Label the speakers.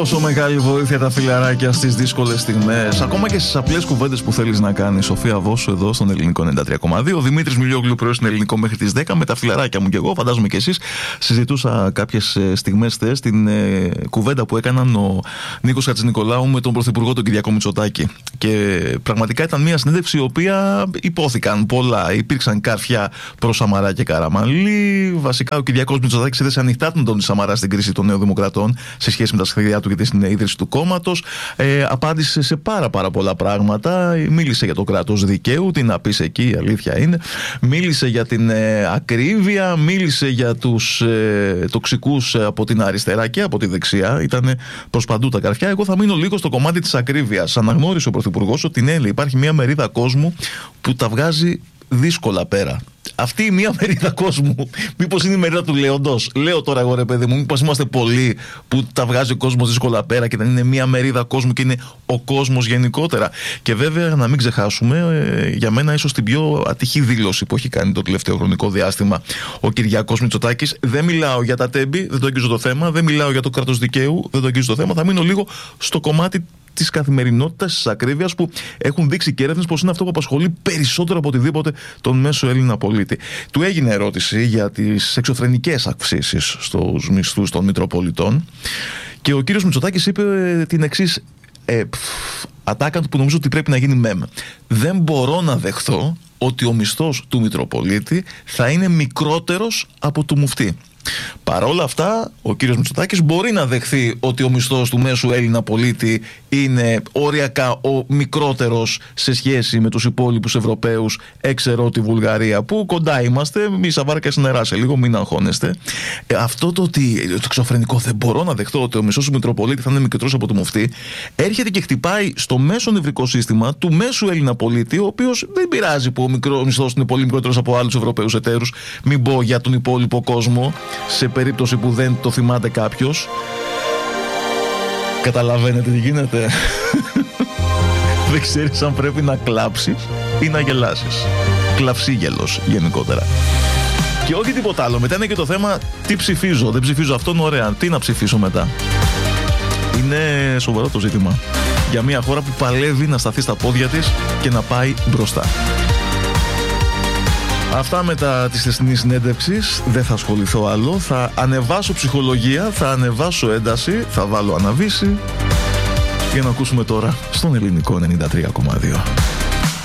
Speaker 1: Πόσο μεγάλη βοήθεια τα φιλαράκια στις δύσκολες στιγμές, ακόμα και στις απλές κουβέντες που θέλεις να κάνεις. Σοφία Βόσου εδώ στον Ελληνικό 93,2. Δημήτρης Μιλιόγλου πρωί στην Ελληνικό μέχρι τις 10. Με τα φιλαράκια μου και εγώ, φαντάζομαι και εσείς. Συζητούσα κάποιες στιγμές χθες την κουβέντα που έκαναν ο Νίκος Χατζηνικολάου με τον Πρωθυπουργό τον Κυριάκο Μητσοτάκη. Και πραγματικά ήταν μια συνέντευξη η οποία υπόθηκαν πολλά. Υπήρξαν κάρφια προς Σαμαρά και Καραμανλή. Βασικά ο Κυριάκος Μητσοτάκης έδεσε ανοιχτά τον Τόνι Σαμαρά στην κρίση των Νεοδημοκρατών σε σχέση με τα σχέδιά του για την ίδρυση του κόμματος. Απάντησε σε πάρα πολλά πράγματα. Μίλησε για το κράτος δικαίου, τι να πεις εκεί, η αλήθεια είναι. Μίλησε για την ακρίβεια, μίλησε για τους τοξικούς από την αριστερά και από τη δεξιά. Ήταν προς παντού τα καρφιά. Εγώ θα μείνω λίγο στο κομμάτι της ακρίβειας. Αναγνώρισε ο Πρωθυπουργός ότι ναι, υπάρχει μια μερίδα κόσμου που τα βγάζει δύσκολα πέρα. Αυτή η μία μερίδα κόσμου, μήπως είναι η μερίδα του Λέοντος? Λέω τώρα εγώ, ρε παιδί μου, μήπως είμαστε πολλοί που τα βγάζει ο κόσμος δύσκολα πέρα και δεν είναι μία μερίδα κόσμου και είναι ο κόσμος γενικότερα. Και βέβαια, να μην ξεχάσουμε, για μένα ίσως την πιο ατυχή δήλωση που έχει κάνει το τελευταίο χρονικό διάστημα ο Κυριάκος Μητσοτάκης. Δεν μιλάω για τα τέμπη, δεν το αγγίζω το θέμα. Δεν μιλάω για το κράτος δικαίου, δεν το αγγίζω το θέμα. Θα μείνω λίγο στο κομμάτι της καθημερινότητας, της ακρίβειας, που έχουν δείξει και έρευνες πως είναι αυτό που απασχολεί περισσότερο από οτιδήποτε τον μέσο Έλληνα πολίτη. Του έγινε ερώτηση για τις εξωφρενικές αυξήσεις στους μισθούς των Μητροπολιτών και ο κύριος Μητσοτάκης είπε την εξής ατάκα που νομίζω ότι πρέπει να γίνει μέμ. Δεν μπορώ να δεχθώ ότι ο μισθός του Μητροπολίτη θα είναι μικρότερος από του μουφτή. Παρόλα αυτά, ο κύριος Μητσοτάκης μπορεί να δεχθεί ότι ο μισθός του μέσου Έλληνα πολίτη είναι οριακά ο μικρότερος σε σχέση με τους υπόλοιπους Ευρωπαίους, έξερο τη Βουλγαρία, που κοντά είμαστε, μη σαβάρκα νερά σε λίγο, μην αγχώνεστε. Αυτό το ότι το εξωφρενικό δεν μπορώ να δεχτώ ότι ο μισθός του Μητροπολίτη θα είναι μικρότερος από το μουφτή, έρχεται και χτυπάει στο μέσο νευρικό σύστημα του μέσου Έλληνα πολίτη, ο οποίος δεν πειράζει που ο μισθός είναι πολύ μικρότερος από άλλους Ευρωπαίους εταίρους, μην πω για τον υπόλοιπο κόσμο, σε περίπτωση που δεν το θυμάται κάποιος. Καταλαβαίνετε τι γίνεται? Δεν ξέρεις αν πρέπει να κλάψεις ή να γελάσεις. Κλαυσίγελος γενικότερα. Και όχι τίποτα άλλο. Μετά είναι και το θέμα τι ψηφίζω. Δεν ψηφίζω αυτόν, ωραία. Τι να ψηφίσω μετά? Είναι σοβαρό το ζήτημα για μια χώρα που παλεύει να σταθεί στα πόδια της και να πάει μπροστά. Αυτά μετά της χθεσινής συνέντευξης, δεν θα ασχοληθώ άλλο. Θα ανεβάσω ψυχολογία, θα ανεβάσω ένταση, θα βάλω αναβίση. Για να ακούσουμε τώρα στον Ελληνικό 93,2.